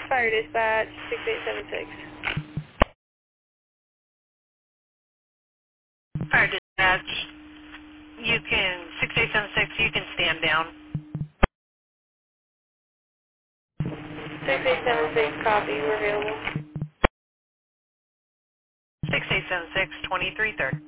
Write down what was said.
Fire dispatch, 6876. Fire dispatch, you can, 6876, you can stand down. 6876, copy, we're available. 6876, 23 third.